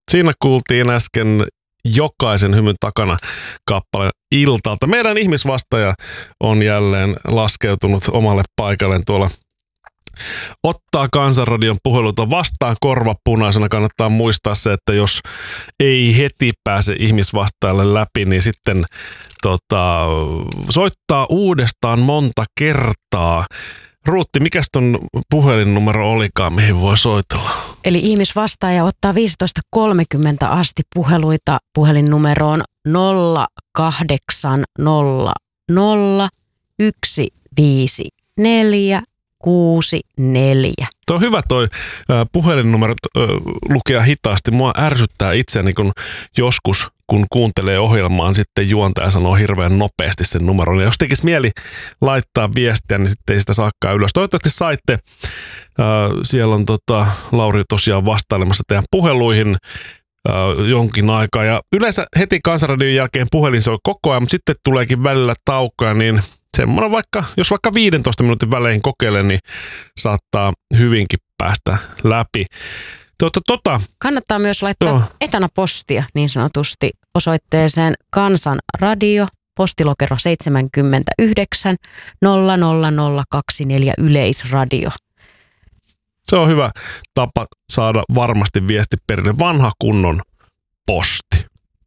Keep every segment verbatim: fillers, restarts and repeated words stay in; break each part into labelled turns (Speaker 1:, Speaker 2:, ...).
Speaker 1: Siinä kuultiin äsken Jokaisen hymyn takana -kappale Iltalta. Meidän ihmisvastaaja on jälleen laskeutunut omalle paikalleen tuolla. Ottaa Kansanradion puheluita vastaan korva punaisena. Kannattaa muistaa se, että jos ei heti pääse ihmisvastaajalle läpi, niin sitten tota, soittaa uudestaan monta kertaa. Ruutti, mikäs ton puhelinnumero olikaan, mihin voi soitella?
Speaker 2: Eli ihmisvastaaja ottaa viisitoista kolmekymmentä asti puheluita puhelinnumeroon nolla kahdeksan nolla nolla yksi viisi neljä kuusi neljä.
Speaker 1: Tuo on hyvä toi äh, puhelinnumero äh, lukea hitaasti. Mua ärsyttää itseäni, kun joskus, kun kuuntelee ohjelmaan, sitten juontaja sanoo hirveän nopeasti sen numeron. Ja jos tekisi mieli laittaa viestiä, niin sitten ei sitä saakkaan ylös. Toivottavasti saitte. Äh, siellä on tota, Lauri tosiaan vastailemassa teidän puheluihin äh, jonkin aikaa. Ja yleensä heti Kansanradion jälkeen puhelin soi koko ajan, mutta sitten tuleekin välillä taukoja, niin semmoinen vaikka, jos vaikka viidentoista minuutin välein kokeilee, niin saattaa hyvinkin päästä läpi. Tuota, tota,
Speaker 2: Kannattaa myös laittaa
Speaker 1: joo.
Speaker 2: etänä postia niin sanotusti osoitteeseen Kansanradio, postilokero seitsemänkymmentäyhdeksän nolla nolla nolla kaksikymmentäneljä Yleisradio.
Speaker 1: Se on hyvä tapa saada varmasti viesti perille. Vanha kunnon posti.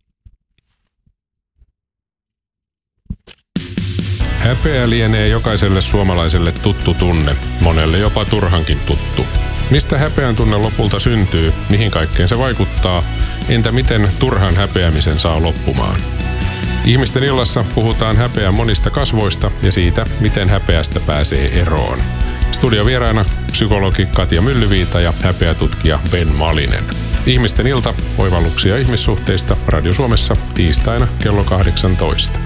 Speaker 3: Häpeä lienee jokaiselle suomalaiselle tuttu tunne, monelle jopa turhankin tuttu. Mistä häpeän tunne lopulta syntyy, mihin kaikkeen se vaikuttaa, entä miten turhan häpeämisen saa loppumaan? Ihmisten illassa puhutaan häpeän monista kasvoista ja siitä, miten häpeästä pääsee eroon. Studiovieraana psykologi Katja Myllyviita ja häpeätutkija Ben Malinen. Ihmisten ilta, oivalluksia ihmissuhteista Radio Suomessa tiistaina kello kahdeksantoista.